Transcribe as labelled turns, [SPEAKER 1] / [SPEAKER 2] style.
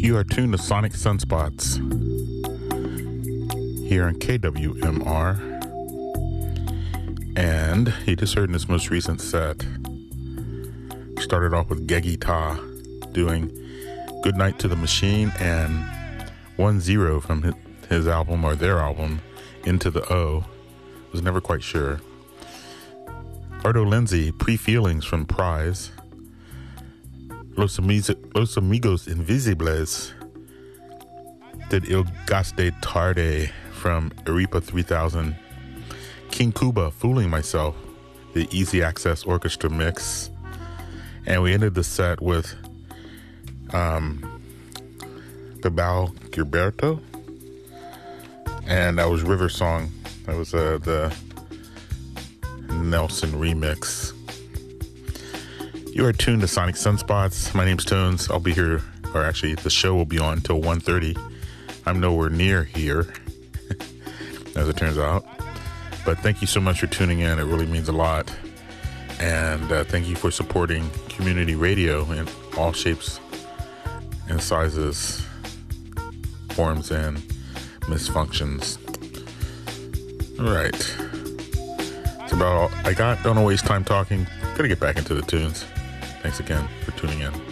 [SPEAKER 1] You are tuned to Sonic Sunspots here on KWMR. And you just heard in this most recent set, started off with Geggy Ta doing Good Night to the Machine and 1-0 from his album, or their album, Into the O. Was never quite sure. Ardo Lindsay, Pre-Feelings from Prize. Los Amigos Invisibles did Il Gaste Tarde from Arepa 3000. King Kuba, Fooling Myself, the Easy Access Orchestra mix. And we ended the set with Bebao Gilberto, and that was River Song. That was the Nelson remix. You are tuned to Sonic Sunspots. My name's Tones. I'll be here, or actually the show will be on until 1:30. I'm nowhere near here, as it turns out. But thank you so much for tuning in. It really means a lot. And thank you for supporting community radio in all shapes and sizes, forms, and misfunctions. All right. That's about all I got. Don't waste time talking. Gotta get back into the tunes. Thanks again for tuning in.